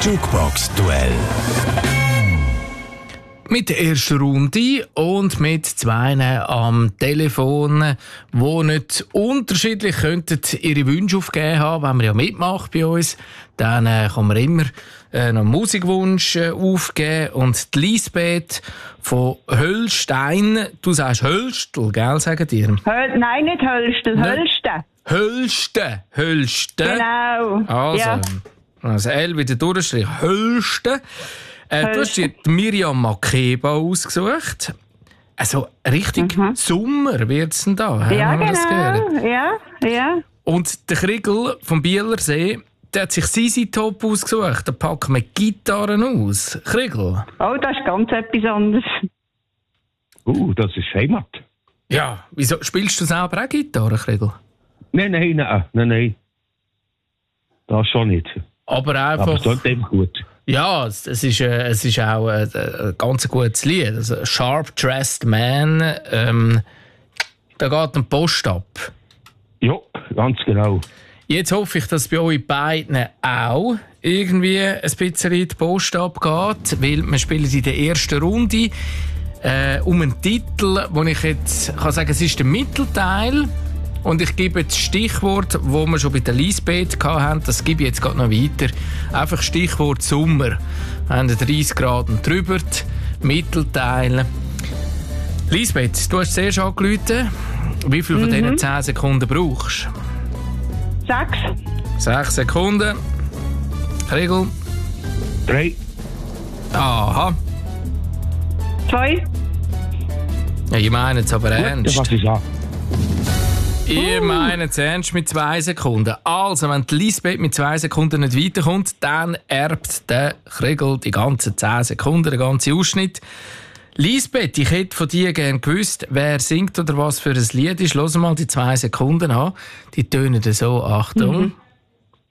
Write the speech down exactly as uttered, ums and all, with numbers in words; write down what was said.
Jukebox-Duell. Mit der ersten Runde und mit zwei am Telefon, die nicht unterschiedlich könnten ihre Wünsche aufgeben haben. Wenn man ja mitmacht bei uns, dann äh, kann man immer äh, noch einen Musikwunsch äh, aufgeben. Und die Lisbeth von Höllstein, du sagst Höllstel, gell, sagen dir? Höl- Nein, nicht Höllstel, Höllsten. Höllsten, Höllsten. Genau. Also, ja. also L wieder durchstrich, Höllsten. Äh, du hast dir die Miriam Makeba ausgesucht. Also richtig mhm. Sommer wird es denn da. Ja, genau. Ja, ja. Und der Kriegel vom Bielersee, der hat sich Sisi Top ausgesucht. Der packt mit Gitarren aus. Kriegel. Oh, das ist ganz etwas anderes. Uh, das ist Heimat. Ja, wieso spielst du selber auch Gitarre, Kriegel? Nein, nein, nein, nein, nein. Das schon nicht. Aber einfach... Aber es klingt einfach gut. Ja, es ist, äh, es ist auch ein, ein ganz gutes Lied. Also, Sharp Dressed Man, ähm, da geht ein Post ab. Ja, ganz genau. Jetzt hoffe ich, dass bei euch beiden auch irgendwie ein bisschen die Post abgeht, weil wir spielen in der ersten Runde äh, um einen Titel, wo ich jetzt kann sagen, es ist der Mittelteil. Und ich gebe das Stichwort, das wir schon bei der Lisbeth hatten, das gebe ich jetzt gerade noch weiter. Einfach Stichwort Sommer. Wir haben dreißig Grad und drüber, Mittelteil. Lisbeth, du hast zuerst angerufen. Wie viel von mhm. diesen zehn Sekunden brauchst du? Sechs. Sechs Sekunden. Regel? Drei. Aha. Zwei. Ja, ich meine es aber ernst. Ja, was ist das? Ihr meint es ernst mit zwei Sekunden. Also, wenn die Lisbeth mit zwei Sekunden nicht weiterkommt, dann erbt der Kriegel die ganzen zehn Sekunden, den ganzen Ausschnitt. Lisbeth, ich hätte von dir gerne gewusst, wer singt oder was für ein Lied ist. Lass mal die zwei Sekunden an. Die tönen so. Achtung. Mhm.